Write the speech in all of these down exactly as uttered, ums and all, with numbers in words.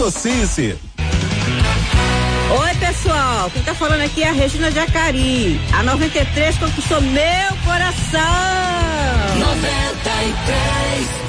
Cici. Oi, pessoal, quem tá falando aqui é a Regina de Acari. A noventa e três conquistou meu coração. noventa e três.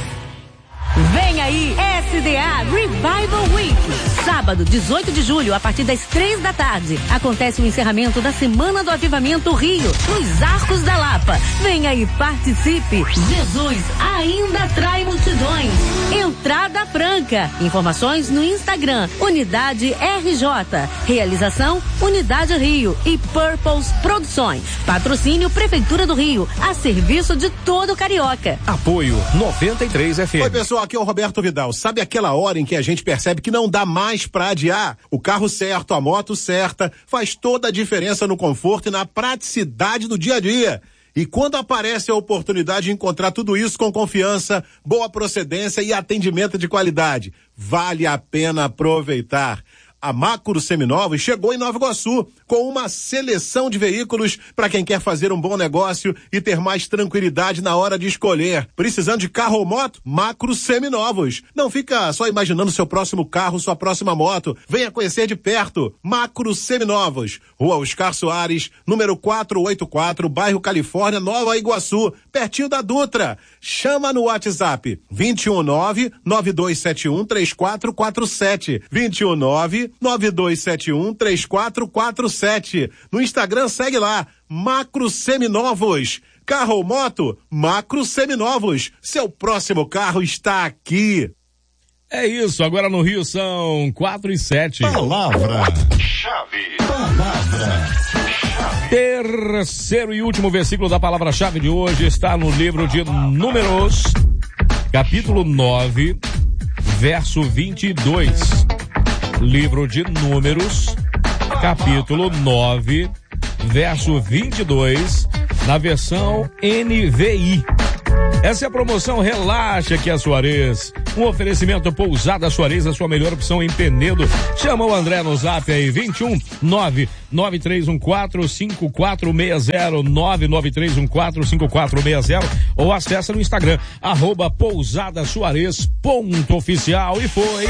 Vem aí, S D A Revival Week. Sábado, dezoito de julho, a partir das três da tarde. Acontece o encerramento da Semana do Avivamento Rio, nos Arcos da Lapa. Vem aí, participe. Jesus ainda atrai multidões. Entrada franca. Informações no Instagram, Unidade R J. Realização, Unidade Rio e Purpose Produções. Patrocínio Prefeitura do Rio, a serviço de todo carioca. Apoio noventa e três F M. Oi, pessoal, aqui é o Roberto Vidal. Sabe aquela hora em que a gente percebe que não dá mais pra adiar? O carro certo, a moto certa, faz toda a diferença no conforto e na praticidade do dia a dia. E quando aparece a oportunidade de encontrar tudo isso com confiança, boa procedência e atendimento de qualidade, vale a pena aproveitar. A Macro Seminovos chegou em Nova Iguaçu com uma seleção de veículos para quem quer fazer um bom negócio e ter mais tranquilidade na hora de escolher. Precisando de carro ou moto? Macro Seminovos. Não fica só imaginando seu próximo carro, sua próxima moto. Venha conhecer de perto. Macro Seminovos. Rua Oscar Soares, número quatrocentos e oitenta e quatro, bairro Califórnia, Nova Iguaçu, pertinho da Dutra. Chama no WhatsApp vinte e um nove, nove dois sete um, três quatro quatro sete. vinte e um nove, nove dois sete um, três quatro quatro sete. No Instagram segue lá, Macro Seminovos. Carro ou moto? Macro Seminovos. Seu próximo carro está aqui. É isso, agora no Rio são quatro e sete. Palavra-chave. Palavra-chave. Terceiro e último versículo da palavra-chave de hoje está no livro de Números, capítulo nove, verso vinte e dois. Livro de Números, capítulo nove, verso vinte e dois, na versão N V I. Essa é a promoção Relaxa que é a Suarez. Um oferecimento Pousada Suarez, a sua melhor opção em Penedo. Chama o André no zap aí, vinte e um, nove nove três um quatro, cinco quatro seis zero, nove nove três um quatro, cinco quatro seis zero, ou acessa no Instagram, arroba Pousada Suarez, ponto oficial. E foi.